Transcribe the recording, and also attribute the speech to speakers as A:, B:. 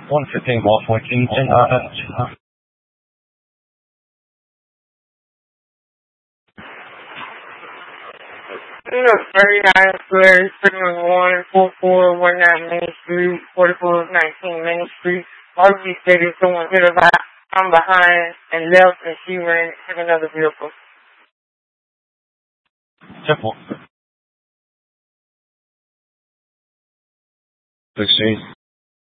A: 115 Wall 14.
B: You know, 39 Square, 14419 Main Street, 4419 Main Street. RV stated someone hit her from behind and left, and she ran to another vehicle.
A: Simple. 16.